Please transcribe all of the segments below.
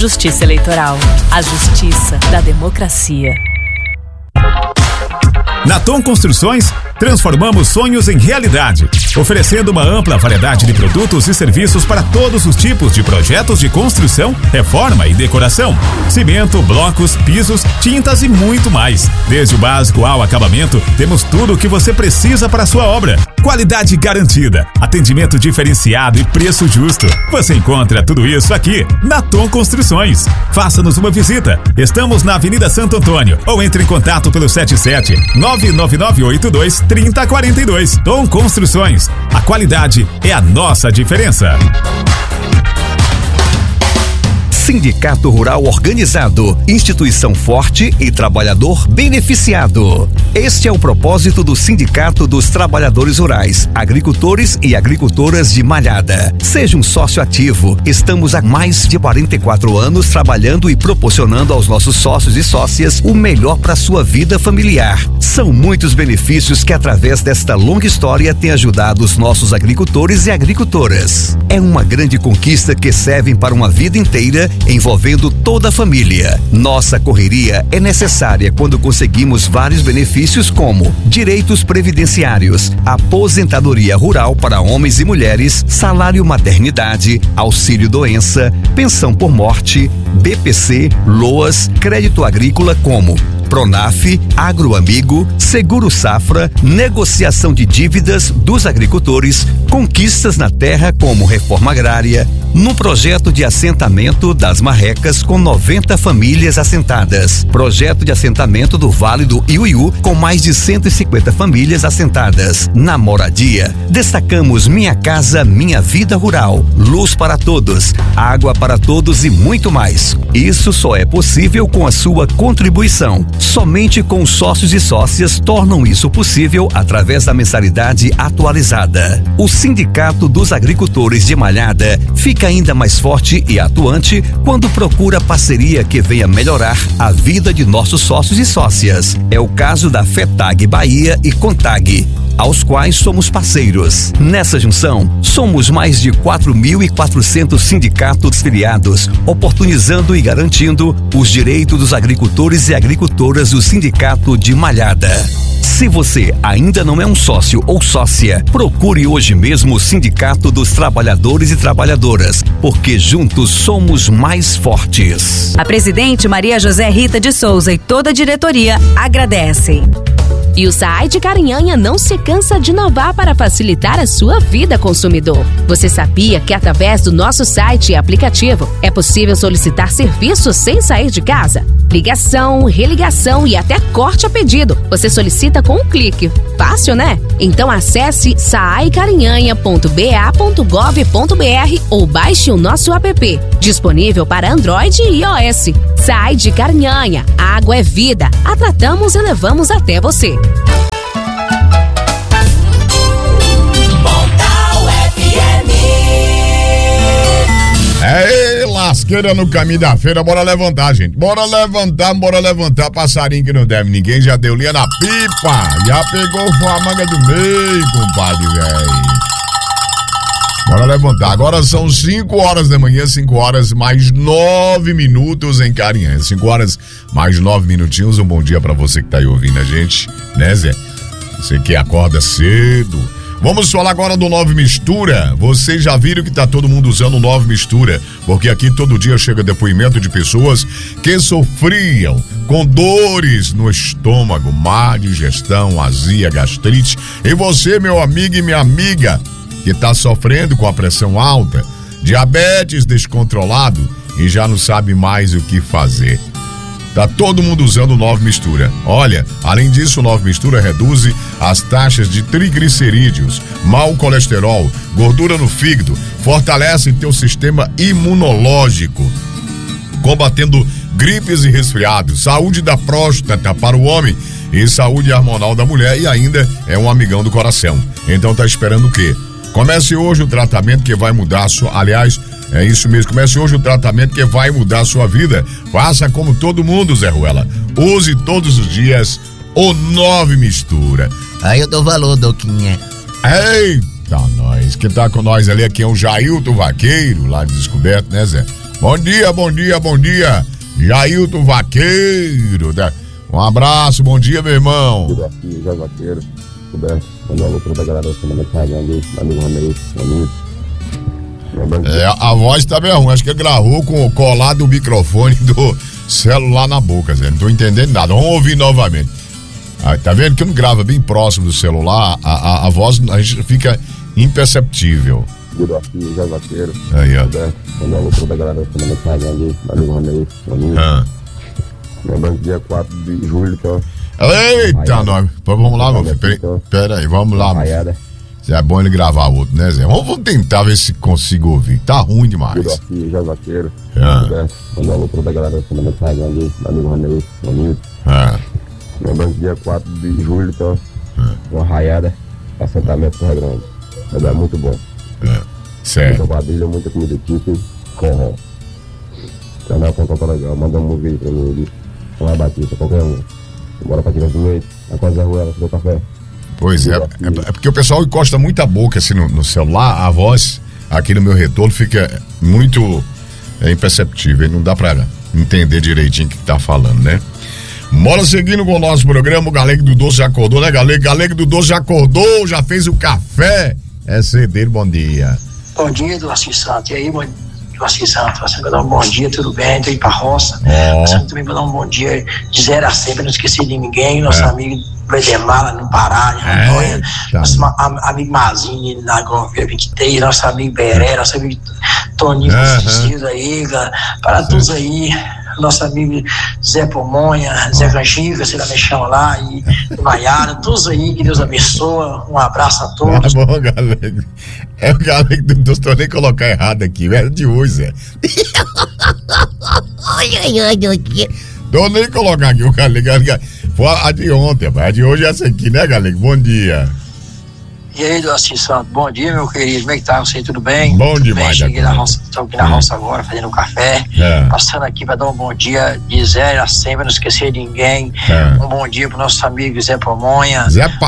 Justiça Eleitoral. A justiça da democracia. Na Tom Construções, transformamos sonhos em realidade, oferecendo uma ampla variedade de produtos e serviços para todos os tipos de projetos de construção, reforma e decoração. Cimento, blocos, pisos, tintas e muito mais. Desde o básico ao acabamento, temos tudo o que você precisa para a sua obra. Qualidade garantida, atendimento diferenciado e preço justo. Você encontra tudo isso aqui na Tom Construções. Faça-nos uma visita. Estamos na Avenida Santo Antônio ou entre em contato pelo 77-99982-3042. Tom Construções. A qualidade é a nossa diferença. Sindicato Rural Organizado, instituição forte e trabalhador beneficiado. Este é o propósito do Sindicato dos Trabalhadores Rurais, Agricultores e Agricultoras de Malhada. Seja um sócio ativo. Estamos há mais de 44 anos trabalhando e proporcionando aos nossos sócios e sócias o melhor para sua vida familiar. São muitos benefícios que, através desta longa história, têm ajudado os nossos agricultores e agricultoras. É uma grande conquista que serve para uma vida inteira, envolvendo toda a família. Nossa correria é necessária quando conseguimos vários benefícios como direitos previdenciários, aposentadoria rural para homens e mulheres, salário maternidade, auxílio doença, pensão por morte, BPC, LOAS, crédito agrícola como Pronaf, Agroamigo, Seguro Safra, negociação de dívidas dos agricultores, conquistas na terra como reforma agrária, no projeto de assentamento das Marrecas com 90 famílias assentadas, projeto de assentamento do Vale do Iuiú com mais de 150 famílias assentadas. Na moradia, destacamos Minha Casa Minha Vida Rural, luz para todos, água para todos e muito mais. Isso só é possível com a sua contribuição. Somente com os sócios e sócias tornam isso possível através da mensalidade atualizada. O Sindicato dos Agricultores de Malhada fica ainda mais forte e atuante quando procura parceria que venha melhorar a vida de nossos sócios e sócias. É o caso da FETAG Bahia e CONTAG, aos quais somos parceiros. Nessa junção, somos mais de 4.400 sindicatos filiados, oportunizando e garantindo os direitos dos agricultores e agricultoras do Sindicato de Malhada. Se você ainda não é um sócio ou sócia, procure hoje mesmo o Sindicato dos Trabalhadores e Trabalhadoras, porque juntos somos mais fortes. A presidente Maria José Rita de Souza e toda a diretoria agradecem. E o SAAI de Carinhanha não se cansa de inovar para facilitar a sua vida, consumidor. Você sabia que através do nosso site e aplicativo é possível solicitar serviços sem sair de casa? Ligação, religação e até corte a pedido. Você solicita com um clique. Fácil, né? Então acesse saaicarinhanha.ba.gov.br ou baixe o nosso app, disponível para Android e iOS. SAAI de Carinhanha. A água é vida. A tratamos e levamos até você. É lasqueira no caminho da feira, bora levantar, gente. Bora levantar, passarinho que não deve ninguém, já deu linha na pipa, já pegou a manga do meio, compadre, velho. Bora levantar, agora são 5 horas da manhã, 5 horas mais 9 minutos em Carinhanha, 5 horas mais 9 minutinhos, um bom dia pra você que tá aí ouvindo a gente, né, Zé? Você que acorda cedo. Vamos falar agora do Nove Mistura. Vocês já viram que tá todo mundo usando o Nove Mistura, porque aqui todo dia chega depoimento de pessoas que sofriam com dores no estômago, má digestão, azia, gastrite. E você, meu amigo e minha amiga, que tá sofrendo com a pressão alta, diabetes descontrolado e já não sabe mais o que fazer. Tá todo mundo usando o Nove Mistura. Olha, além disso, o Nove Mistura reduz as taxas de triglicerídeos, mau colesterol, gordura no fígado, fortalece teu sistema imunológico, combatendo gripes e resfriados, saúde da próstata para o homem e saúde hormonal da mulher, e ainda é um amigão do coração. Então tá esperando o quê? Comece hoje o tratamento que vai mudar a sua... Aliás, é isso mesmo, comece hoje o tratamento que vai mudar a sua vida. Faça como todo mundo, Zé Ruela. Use todos os dias o Nove Mistura. Aí eu dou valor, Douquinha. Eita, nós. Quem tá com nós ali aqui é o Jailton Vaqueiro, lá de Descoberto, né, Zé? Bom dia. Jailton Vaqueiro. Um abraço, bom dia, meu irmão. Aqui, José Vaqueiro. Puder mandar um alô pra galera da semana carregando, amigo Ranei, amigo. A voz tá bem ruim, acho que ele gravou com colado o microfone do celular na boca, Zé. Não tô entendendo nada. Vamos ouvir novamente. Tá vendo que não grava bem próximo do celular, a voz a gente fica imperceptível. Aqui, José Vaqueiro. Aí, ó. Puder mandar um alô pra galera da semana carregando, amigo Ranei, amigo. Lembrando que dia 4 de julho, então. Eita, nós. Vamos lá, meu filho. Pera aí, vamos lá, meu filho. É bom ele gravar outro, né, Zé? Vamos tentar ver se consigo ouvir. Tá ruim demais. Aqui, José Vaqueiro. Mandar um alô pra galera da semana carregando, amigo Ranei, amigo. Lembrando que dia 4 de julho, então. Uma raiada, assentamento do Rio Grande. Vai dar muito bom. Certo. Muita quadrilha, muita comida típica, forró. Canal Conta legal, manda um movie aí pra mim, uma batida, qualquer um. Bora pra tirar do meio, a coisa rua, ela se deu café. Pois é porque o pessoal encosta muito a boca assim no celular, a voz aqui no meu retorno fica muito imperceptível, não dá pra entender direitinho o que tá falando, né? Bora seguindo com o nosso programa, o Galego do Doce já acordou, né, Galego? Galego do Doce já acordou, já fez o café. É cedeiro, bom dia. Bom dia, Eduardo Santos. E aí, Eduardo Santos, você vai dar um bom dia, tudo bem? Tô aí pra roça. Você também vai dar um bom dia de 0 a 100, pra não esquecer de ninguém. Nosso amigo Bedemar, lá no Pará, de Rondônia. Nosso amigo Mazinho, na Grovia 23. Nosso amigo Beré, nosso amigo Toninho, Francisco aí, para todos aí. Nosso amigo Zé Pomonha, Zé Canjica, você me chama lá, e Maiara, todos aí, que Deus abençoe. Um abraço a todos. Tá bom, Galego. É o Galego do Doce, tô nem colocar errado aqui, velho, de hoje, Zé. Tô nem colocar aqui o Galego. Foi a de ontem, mas a de hoje é essa aqui, né, Galego? Bom dia. E aí, Eduardo Santos, bom dia, meu querido, como é que tá você, tudo bem? Bom demais. Cheguei na roça, tô aqui na roça agora, fazendo um café, passando aqui pra dar um bom dia de 0 a 100, pra não esquecer de ninguém. Um bom dia pro nosso amigo Zé Pamonha.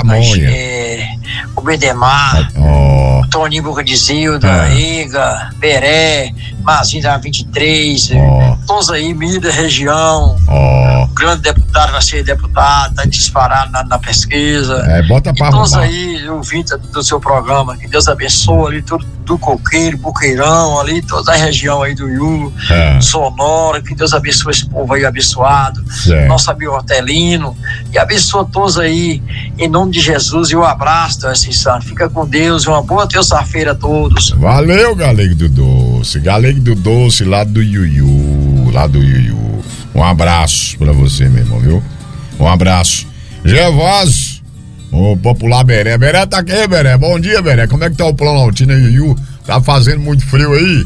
O Bedemar, o Toninho Boca de Zilda, Iga, Beré, Mazinho da 23, todos aí, Mida, região. O grande deputado vai ser deputado, tá disparado na pesquisa. Bota pra todos aí, ouvintes do seu programa, que Deus abençoe ali, tudo do Coqueiro, Buqueirão, ali, toda a região aí do Iú, Sonora, que Deus abençoe esse povo aí abençoado, nosso amigo Hortelino, e abençoa todos aí, em nome de Jesus, e um abraço, assim, santo, fica com Deus, e uma boa terça-feira a todos. Valeu, Galego do Doce, lá do Iú, um abraço pra você, meu irmão, viu? Um abraço. Gervásio, o popular Beré. Beré tá aqui, Beré. Bom dia, Beré. Como é que tá o Planaltina e Iú? Tá fazendo muito frio aí?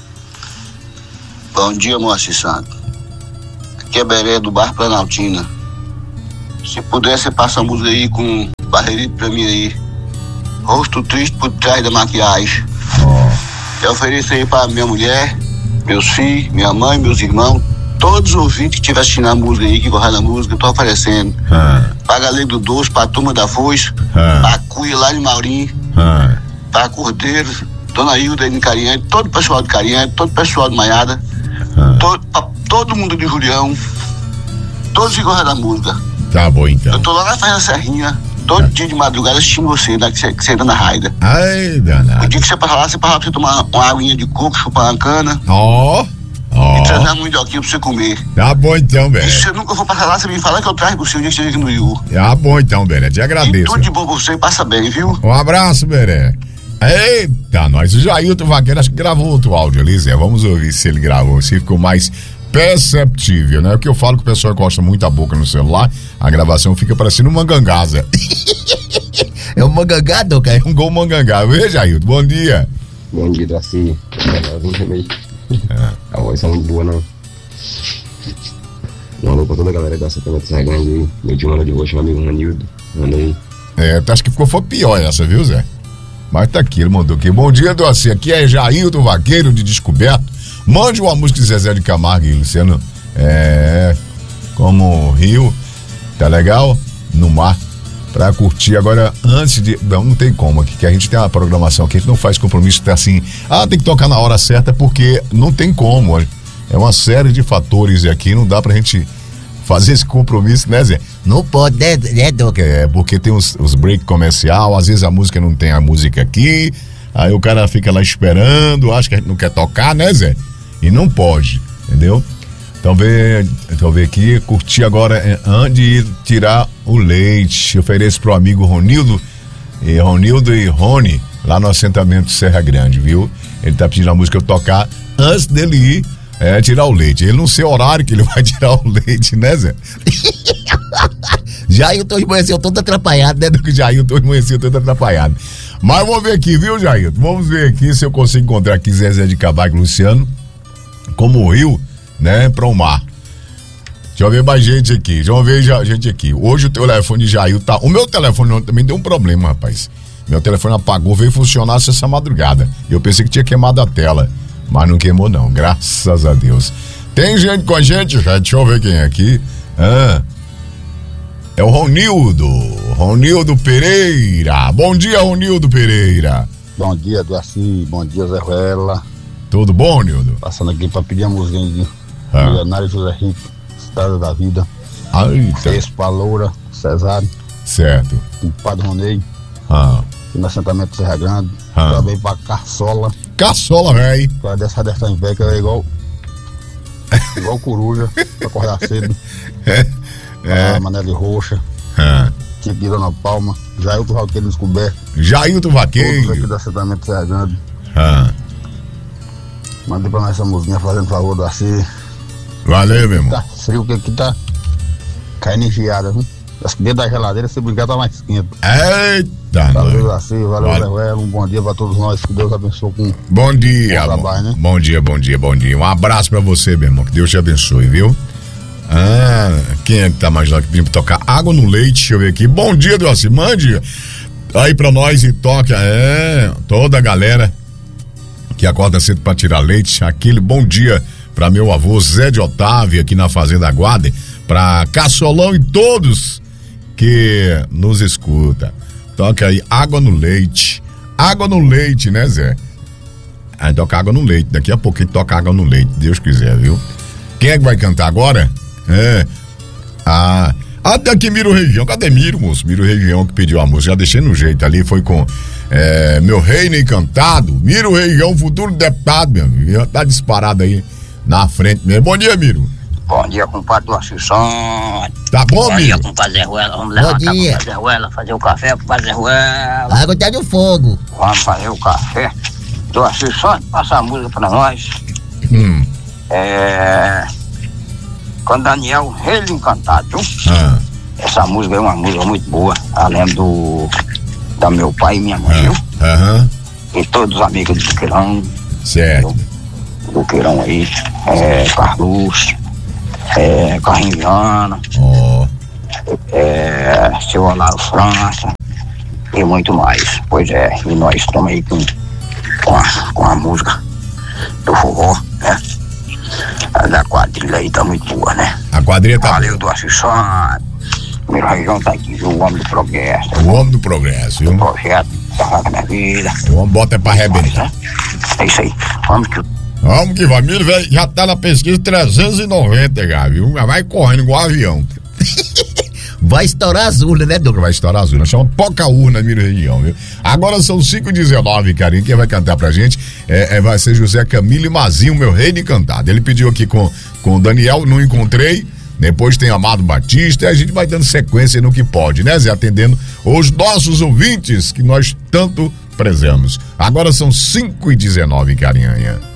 Bom dia, Moacir Santos. Aqui é Beré do Bar Planaltina. Se puder, você passa a música aí com barreirito pra mim aí. Rosto triste por trás da maquiagem. Eu ofereço aí pra minha mulher, meus filhos, minha mãe, meus irmãos. Todos os ouvintes que estiver assistindo a música aí, que gostam da música, eu tô oferecendo. Pra Galego do Doce, pra Turma da Foz, pra Cuia lá de Maurim, pra Cordeiro, Dona Hilda de Carinha, todo o pessoal de Carinha, todo o pessoal de Maiada, pra todo mundo de Julião, todos que gostam da música. Tá bom, então. Eu tô lá na Fazenda Serrinha, todo dia de madrugada assistindo você, que você anda na raida. Ai, danado. O dia que você passa lá, você passa pra você tomar uma aguinha de coco, chupar uma cana. E trazer uma mandioquinha pra você comer. Tá bom então, Beré. E se você nunca for passar lá, você me fala que eu trago pro seu dia que você aqui no Iú. Tá bom então, Beré, te agradeço. E tudo de bom pra você, passa bem, viu? Um abraço, Beré. Eita, nós. O Jailton Vaqueiro acho que gravou outro áudio ali, Zé. Vamos ouvir se ele gravou, se ficou mais perceptível, né? O que eu falo que o pessoal encosta muito a boca no celular, a gravação fica parecendo uma gangaza. É um mangangá, Doca? É um gol mangangá. Veja, Jailton, bom dia. Bom dia, Draci. A voz é muito boa, não. Um alô pra toda a galera da Santana de Sergães aí. Meu tio de roxo, meu amigo Ranildo. Manda aí. Acho que foi pior essa, viu, Zé? Mas tá aqui, ele mandou aqui. Bom dia, Doce. Aqui é Jailton Vaqueiro de Descoberto. Mande uma música de Zezé de Camargo e Luciano. Como Rio. Tá legal? No mar. Pra curtir agora, antes de... Não tem como aqui, que a gente tem uma programação aqui, a gente não faz compromisso, tá assim, tem que tocar na hora certa, porque não tem como. É uma série de fatores aqui, não dá pra gente fazer esse compromisso, né, Zé? Não pode, né, Doc? É, porque tem os break comercial, às vezes a música não tem a música aqui, aí o cara fica lá esperando, acha que a gente não quer tocar, né, Zé? E não pode, entendeu? Então ver aqui, curtir agora antes de ir tirar o leite. Ofereço pro amigo Ronildo e Rony, lá no assentamento Serra Grande, viu? Ele tá pedindo a música eu tocar antes dele ir tirar o leite. Ele não sei o horário que ele vai tirar o leite, né, Zé? Jailton amanheceu todo atrapalhado, né? Jailton amanheceu todo atrapalhado. Mas vamos ver aqui, viu, Jailton? Vamos ver aqui se eu consigo encontrar aqui Zezé de Camargo e Luciano, como o Rio, né, para o mar. Deixa eu ver mais gente aqui. Hoje o telefone de Jair tá... O meu telefone também deu um problema, rapaz. Meu telefone apagou, veio funcionar essa madrugada. Eu pensei que tinha queimado a tela, mas não queimou não, graças a Deus. Tem gente com a gente, já. Deixa eu ver quem é aqui. É o Ronildo Pereira. Bom dia, Ronildo Pereira. Bom dia, Duaci. Bom dia, Zé Ruela. Tudo bom, Nildo? Passando aqui pra pedir a música de Milionário José Rico, Estrada da Vida. Expa Loura, Cesário. Certo. O Padre Ronei. No assentamento Serra Grande. Também pra Caçola. Caçola, velho. Pra dessa velha que é igual coruja, pra acordar cedo. Manele Roxa. Tinha que ir na Palma. Jailton Vaqueiro descoberto. Jailton Vaqueiro. Todos aqui do assentamento Serra Grande. Mandei pra nós essa musiquinha fazendo favor do AC. Valeu, meu irmão. Tá frio, que aqui tá caindo enfiada, viu? Dentro da geladeira, se brincar, tá mais quente. Eita, valeu, AC, valeu, Zé Ruela. Um bom dia pra todos nós. Que Deus abençoe com bom dia, bom trabalho, né? Bom dia. Um abraço pra você, meu irmão. Que Deus te abençoe, viu? Quem é que tá mais lá que pedindo pra tocar água no leite? Deixa eu ver aqui. Bom dia, Deus. Mande aí pra nós e toca. Toda a galera que acorda cedo pra tirar leite. Aquele bom dia pra meu avô Zé de Otávio aqui na Fazenda Guarda, pra Caçolão e todos que nos escuta. Toca aí água no leite, né, Zé? Aí toca água no leite, daqui a pouquinho toca água no leite, Deus quiser, viu? Quem é que vai cantar agora? Até aqui Miro Região, cadê Miro, moço? Miro Região que pediu a música, já deixei no jeito ali, foi com Meu Reino Encantado. Miro Região, futuro deputado, meu amigo, já tá disparado aí na frente mesmo. Bom dia, Miro. Bom dia, compadre do Assistão. Tá bom, Miro? Bom dia, compadre Zé Ruela. Vamos levantar pro compadre Zé Ruela, fazer o café pro compadre Zé Ruela. A água tá no fogo. Vamos fazer o café. Do Assistão, passa a música pra nós. Com Daniel Reino Encantado, viu? Essa música é uma música muito boa. Eu lembro da meu pai e minha mãe, viu? E todos os amigos do Queirão. Certo. Do Queirão aí. Carlos. Carrinho Viana. Seu Olaro França. E muito mais. Pois é, e nós estamos aí com a música do forró, né? Da quadrilha aí tá muito boa, né? A quadrilha tá. Valeu do Assistão. Primeiro região tá aqui, viu? O Homem do Progresso. O Homem do Progresso, viu? O projeto da minha vida. O homem bota pra arrebentar. É isso aí. Vamos que vai. Milho, velho, já tá na pesquisa 390, já, viu? Já vai correndo igual avião. Vai estourar as urnas, né, Douglas? Vai estourar as urnas. Chama Poca Urna, Miro Região, viu? Agora são 5h19, carinho. Quem vai cantar pra gente vai ser José Camilo e Mazinho, Meu Reino Encantado. Ele pediu aqui com o Daniel, não encontrei. Depois tem Amado Batista e a gente vai dando sequência no que pode, né, Zé? Atendendo os nossos ouvintes que nós tanto prezamos. Agora são 5h19, carinha.